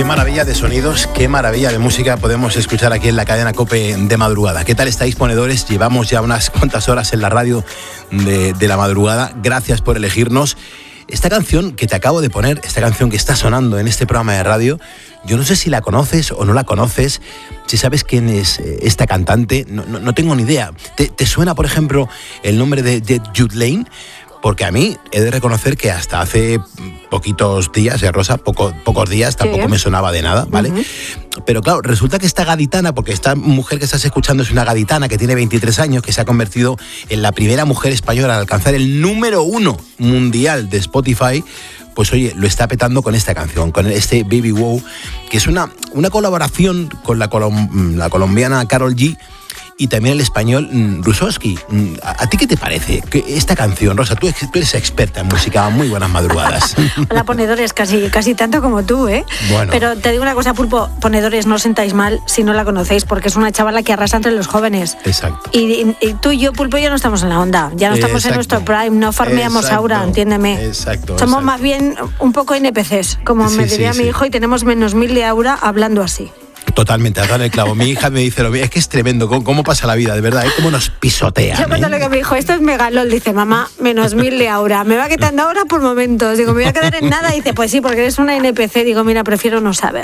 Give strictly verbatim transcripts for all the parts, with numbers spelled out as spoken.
Qué maravilla de sonidos, qué maravilla de música podemos escuchar aquí en la cadena COPE de madrugada. ¿Qué tal estáis, ponedores? Llevamos ya unas cuantas horas en la radio de, de la madrugada. Gracias por elegirnos. Esta canción que te acabo de poner, esta canción que está sonando en este programa de radio, yo no sé si la conoces o no la conoces, si sabes quién es esta cantante, no, no, no tengo ni idea. ¿Te, te suena, por ejemplo, el nombre de, de Jud Lane? Porque a mí he de reconocer que hasta hace poquitos días, eh, Rosa, poco, pocos días, tampoco sí. me sonaba de nada, ¿vale? Uh-huh. Pero claro, resulta que esta gaditana, porque esta mujer que estás escuchando es una gaditana que tiene veintitrés años, que se ha convertido en la primera mujer española en alcanzar el número uno mundial de Spotify, pues oye, lo está petando con esta canción, con este Baby Wow, que es una, una colaboración con la, colom- la colombiana Karol G, y también el español Rusowski. ¿A, ¿A ti qué te parece esta canción, Rosa? Tú, tú eres experta en música, muy buenas madrugadas. Hola, ponedores, casi, casi tanto como tú, ¿eh? Bueno. Pero te digo una cosa, Pulpo, ponedores, no os sentáis mal si no la conocéis, porque es una chavala que arrasa entre los jóvenes. Exacto. Y, y, y tú y yo, Pulpo, ya no estamos en la onda, ya no estamos Exacto. en nuestro prime, no farmeamos Exacto. aura, entiéndeme. Exacto. Somos Exacto. más bien un poco N P Cs, como sí, me diría sí, mi sí. hijo, y tenemos menos mil de aura hablando así. Totalmente, has dado el clavo. Mi hija me dice lo mismo, es que es tremendo, ¿cómo, cómo pasa la vida? De verdad, es como nos pisotean. Yo cuando ¿eh? lo que me dijo, esto es megalol, dice, mamá, menos mil de aura, me va quitando aura por momentos. Digo, me voy a quedar en nada. Dice, pues sí, porque eres una N P C. Digo, mira, prefiero no saber.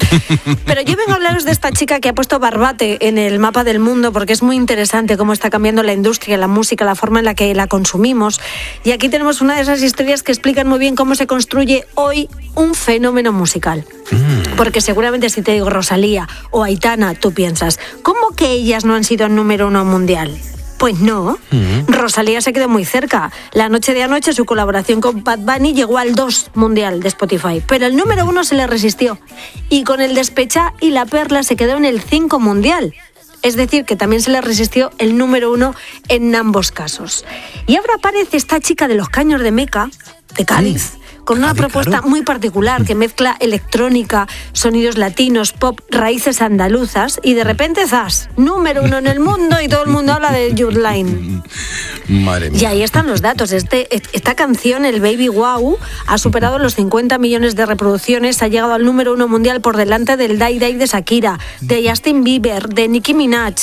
Pero yo vengo a hablaros de esta chica que ha puesto Barbate en el mapa del mundo, porque es muy interesante cómo está cambiando la industria, la música, la forma en la que la consumimos. Y aquí tenemos una de esas historias que explican muy bien cómo se construye hoy un fenómeno musical. Mm. Porque seguramente si te digo Rosalía o Aitana, tú piensas, ¿cómo que ellas no han sido número uno mundial? Pues no, uh-huh. Rosalía se quedó muy cerca. La noche de anoche su colaboración con Bad Bunny llegó al dos mundial de Spotify, pero el número uno se le resistió. Y con el Despechá y La Perla se quedó en el cinco mundial. Es decir, que también se le resistió el número uno en ambos casos. Y ahora aparece esta chica de los Caños de Meca, de Cádiz, con una propuesta claro. muy particular que mezcla electrónica, sonidos latinos, pop, raíces andaluzas y de repente, ¡zas!, número uno en el mundo y todo el mundo habla de Jud Lane. Madre mía. Y ahí están los datos. Este, esta canción, el Baby Wow, ha superado los cincuenta millones de reproducciones, ha llegado al número uno mundial por delante del Day Day de Shakira, de Justin Bieber, de Nicki Minaj.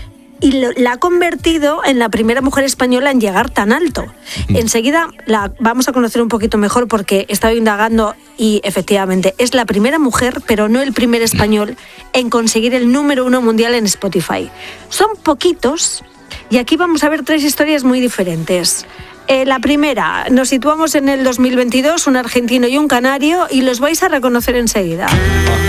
Y lo, la ha convertido en la primera mujer española en llegar tan alto. Enseguida la vamos a conocer un poquito mejor porque he estado indagando y efectivamente es la primera mujer, pero no el primer español, en conseguir el número uno mundial en Spotify. Son poquitos y aquí vamos a ver tres historias muy diferentes. Eh, la primera, nos situamos en el dos mil veintidós, un argentino y un canario, y los vais a reconocer enseguida.